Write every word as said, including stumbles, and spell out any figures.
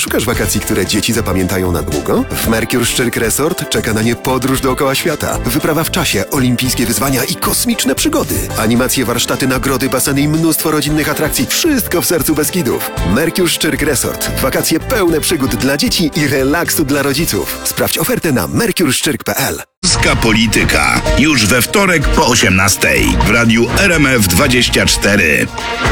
Szukasz wakacji, które dzieci zapamiętają na długo? W Mercure Szczyrk Resort czeka na nie podróż dookoła świata, wyprawa w czasie, olimpijskie wyzwania i kosmiczne przygody. Animacje, warsztaty, nagrody, baseny i mnóstwo rodzinnych atrakcji. Wszystko w sercu Beskidów. Mercure Szczyrk Resort. Wakacje pełne przygód dla dzieci i relaksu dla rodziców. Sprawdź ofertę na mercure szczyrk kropka p l. Polska Polityka. Już we wtorek po osiemnastej w radiu R M F dwadzieścia cztery.